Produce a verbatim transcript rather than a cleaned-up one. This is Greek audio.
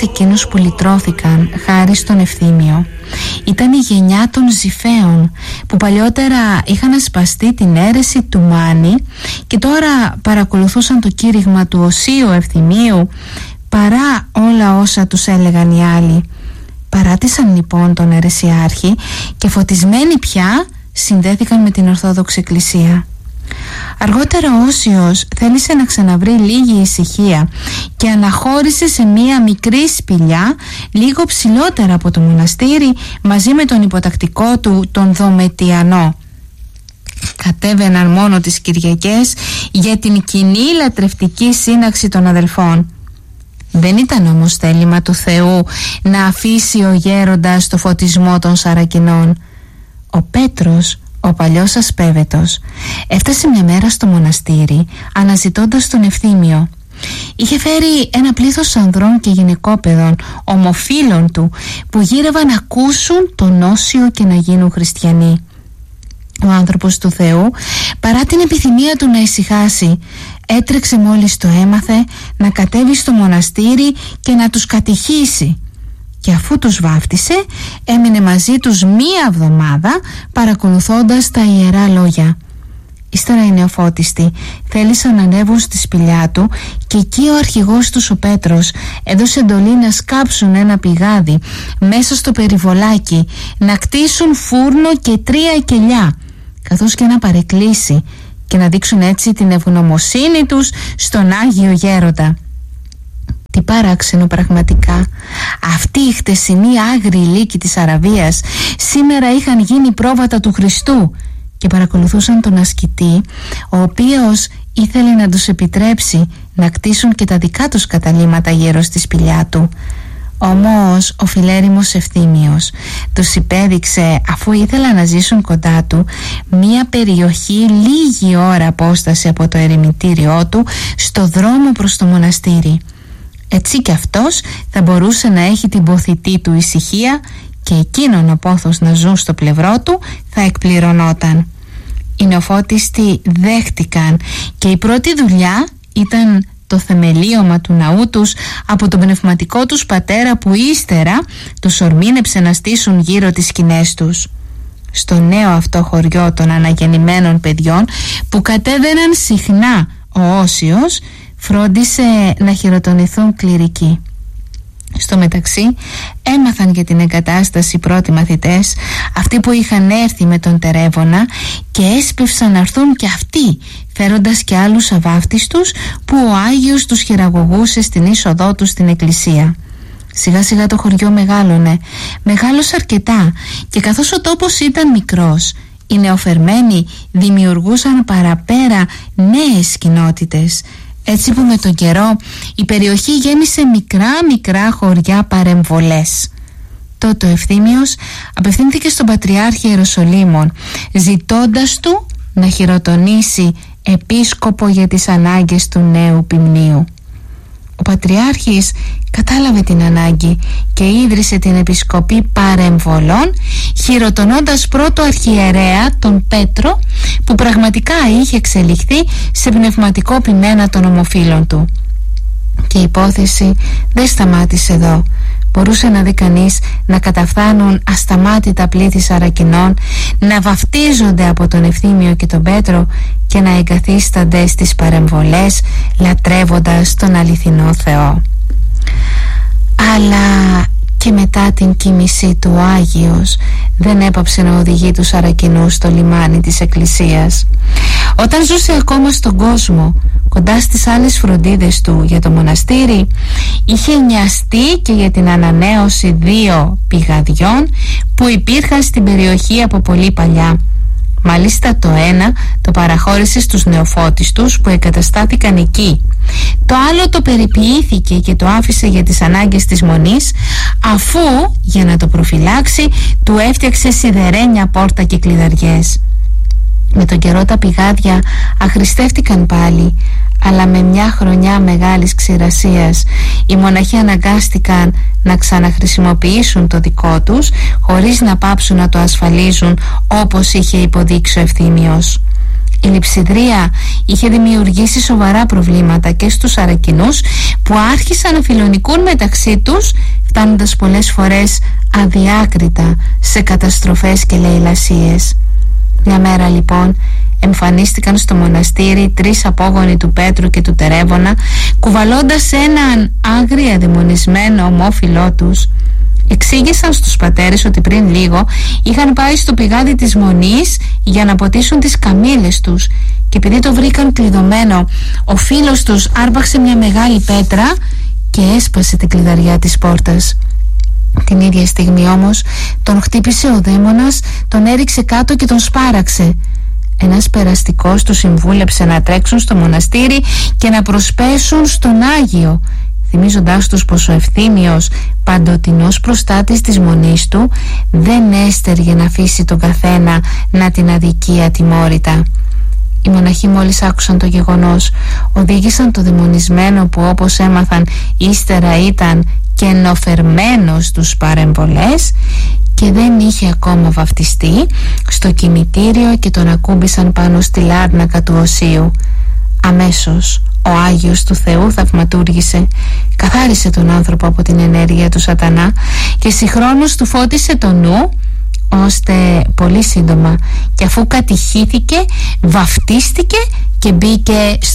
σε εκείνους που λυτρώθηκαν χάρη στον Ευθύμιο. Ήταν η γενιά των Ζηφαίων, που παλιότερα είχαν ασπαστεί την αίρεση του Μάνη και τώρα παρακολουθούσαν το κήρυγμα του Οσίου Ευθυμίου παρά όλα όσα τους έλεγαν οι άλλοι. Παράτησαν λοιπόν τον αιρεσιάρχη και φωτισμένοι πια συνδέθηκαν με την Ορθόδοξη Εκκλησία. Αργότερα ο Όσιος θέλησε να ξαναβρει λίγη ησυχία και αναχώρησε σε μία μικρή σπηλιά λίγο ψηλότερα από το μοναστήρι μαζί με τον υποτακτικό του τον Δομετιανό. Κατέβαιναν μόνο τις Κυριακές για την κοινή λατρευτική σύναξη των αδελφών. Δεν ήταν όμως θέλημα του Θεού να αφήσει ο γέροντας το φωτισμό των Σαρακινών. Ο Πέτρος, ο παλιός ασπέβετος, έφτασε μια μέρα στο μοναστήρι αναζητώντας τον Ευθύμιο. Είχε φέρει ένα πλήθος ανδρών και γυναικόπαιδων, ομοφύλων του, που γύρευαν να ακούσουν τον Όσιο και να γίνουν χριστιανοί. Ο άνθρωπος του Θεού, παρά την επιθυμία του να ησυχάσει, έτρεξε μόλις το έμαθε να κατέβει στο μοναστήρι και να τους κατηχήσει. Και αφού τους βάφτισε, έμεινε μαζί τους μία εβδομάδα παρακολουθώντας τα ιερά λόγια. Ύστερα οι νεοφώτιστοι θέλησαν να ανέβουν στη σπηλιά του και εκεί ο αρχηγός τους, ο Πέτρος, έδωσε εντολή να σκάψουν ένα πηγάδι μέσα στο περιβολάκι, να κτίσουν φούρνο και τρία κελιά, καθώς και να παρεκκλήσει, και να δείξουν έτσι την ευγνωμοσύνη τους στον Άγιο Γέροντα. Τι παράξενο πραγματικά. Αυτοί οι χτεσινοί άγριοι λύκοι της Αραβίας σήμερα είχαν γίνει πρόβατα του Χριστού και παρακολουθούσαν τον ασκητή, ο οποίος ήθελε να τους επιτρέψει να κτίσουν και τα δικά τους καταλύματα γύρω στη σπηλιά του. Όμως ο φιλέριμος Ευθύμιος τους υπέδειξε, αφού ήθελαν να ζήσουν κοντά του, μία περιοχή λίγη ώρα απόσταση από το ερημητήριό του στο δρόμο προς το μοναστήρι. Έτσι κι αυτός θα μπορούσε να έχει την ποθητή του ησυχία και εκείνον ο πόθος να ζουν στο πλευρό του θα εκπληρωνόταν. Οι νεοφώτιστοι δέχτηκαν και η πρώτη δουλειά ήταν το θεμελίωμα του ναού τους από τον πνευματικό τους πατέρα, που ύστερα τους ορμήνεψε να στήσουν γύρω τις σκηνές τους. Στο νέο αυτό χωριό των αναγεννημένων παιδιών που κατέβαιναν συχνά ο Όσιος, φρόντισε να χειροτονηθούν κληρικοί. Στο μεταξύ έμαθαν για την εγκατάσταση πρώτοι μαθητές, αυτοί που είχαν έρθει με τον Τερέβωνα, και έσπευσαν να έρθουν και αυτοί, φέροντας και άλλους αβάφτιστους που ο Άγιος τους χειραγωγούσε στην είσοδό τους στην εκκλησία. Σιγά σιγά το χωριό μεγάλωνε, μεγάλωσε αρκετά, και καθώς ο τόπος ήταν μικρός, οι νεοφερμένοι δημιουργούσαν παραπέρα νέες κοινότητες. Έτσι που με τον καιρό η περιοχή γέμισε μικρά μικρά χωριά παρεμβολές. Τότε ο Ευθύμιος απευθύνθηκε στον Πατριάρχη Ιεροσολύμων, ζητώντας του να χειροτονήσει επίσκοπο για τις ανάγκες του νέου ποιμνίου. Ο Πατριάρχης κατάλαβε την ανάγκη και ίδρυσε την Επισκοπή Παρεμβολών, χειροτονώντας πρώτο αρχιερέα τον Πέτρο, που πραγματικά είχε εξελιχθεί σε πνευματικό ποιμένα των ομοφύλων του. Και η υπόθεση δεν σταμάτησε εδώ. Μπορούσε να δει κανείς να καταφθάνουν ασταμάτητα πλήθη Σαρακινών, να βαφτίζονται από τον Ευθύμιο και τον Πέτρο και να εγκαθίστανται στις παρεμβολές, λατρεύοντας τον αληθινό Θεό. Αλλά και μετά την κοίμησή του, ο Άγιος δεν έπαψε να οδηγεί τους Σαρακινούς στο λιμάνι της Εκκλησίας. Όταν ζούσε ακόμα στον κόσμο, κοντά στις άλλες φροντίδες του για το μοναστήρι, είχε νοιαστεί και για την ανανέωση δύο πηγαδιών που υπήρχαν στην περιοχή από πολύ παλιά. Μάλιστα το ένα το παραχώρησε στους νεοφώτιστους που εγκαταστάθηκαν εκεί. Το άλλο το περιποιήθηκε και το άφησε για τις ανάγκες της μονής, αφού για να το προφυλάξει του έφτιαξε σιδερένια πόρτα και κλειδαριές. Με τον καιρό τα πηγάδια αχρηστεύτηκαν πάλι, αλλά με μια χρονιά μεγάλης ξηρασίας οι μοναχοί αναγκάστηκαν να ξαναχρησιμοποιήσουν το δικό τους, χωρίς να πάψουν να το ασφαλίζουν όπως είχε υποδείξει ο Ευθύμιος. Η λειψιδρία είχε δημιουργήσει σοβαρά προβλήματα και στους Αρακινούς, που άρχισαν να φιλονικούν μεταξύ τους, φτάνοντας πολλές φορές αδιάκριτα σε καταστροφές και λαιλασίες. Μια μέρα λοιπόν εμφανίστηκαν στο μοναστήρι τρεις απόγονοι του Πέτρου και του Τερέβωνα, κουβαλώντας έναν άγρια δαιμονισμένο ομόφυλό τους. Εξήγησαν στους πατέρες ότι πριν λίγο είχαν πάει στο πηγάδι της Μονής για να ποτίσουν τις καμήλες τους, και επειδή το βρήκαν κλειδωμένο, ο φίλος τους άρπαξε μια μεγάλη πέτρα και έσπασε την κλειδαριά της πόρτας. Την ίδια στιγμή όμως τον χτύπησε ο δαίμονας, τον έριξε κάτω και τον σπάραξε. Ένας περαστικός τους συμβούλεψε να τρέξουν στο μοναστήρι και να προσπέσουν στον Άγιο, θυμίζοντάς τους πως ο Ευθύμιος, παντοτινός προστάτης της Μονής του, δεν έστεργε να αφήσει τον καθένα να την αδικεί ατιμόρυτα. Οι μοναχοί μόλις άκουσαν το γεγονός, οδήγησαν το δαιμονισμένο, που όπως έμαθαν ύστερα ήταν κενοφερμένος στους παρεμβολές και δεν είχε ακόμα βαφτιστεί, στο κημητήριο και τον ακούμπησαν πάνω στη λάρνακα του οσίου. Αμέσως ο Άγιος του Θεού θαυματούργησε, καθάρισε τον άνθρωπο από την ενέργεια του σατανά και συγχρόνως του φώτισε το νου, ώστε πολύ σύντομα, και αφού κατηχήθηκε, βαφτίστηκε και μπήκε